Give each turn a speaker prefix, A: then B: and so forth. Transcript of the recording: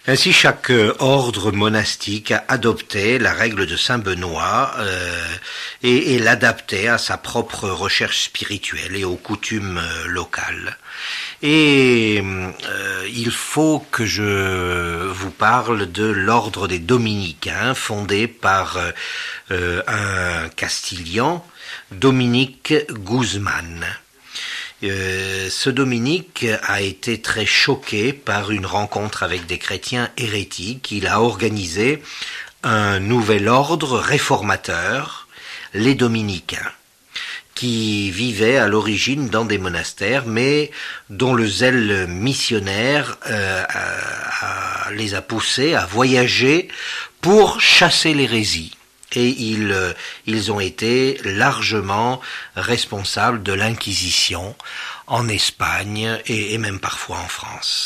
A: Ainsi, chaque ordre monastique a adopté la règle de Saint Benoît et l'adaptait à sa propre recherche spirituelle et aux coutumes locales. Et il faut que je vous parle de l'ordre des Dominicains, fondé par un Castillan, Dominique Guzman. Ce Dominique a été très choqué par une rencontre avec des chrétiens hérétiques. Il a organisé un nouvel ordre réformateur, les Dominicains, qui vivaient à l'origine dans des monastères, mais dont le zèle missionnaire les a poussés à voyager pour chasser l'hérésie. Et ils ont été largement responsables de l'Inquisition en Espagne et même parfois en France.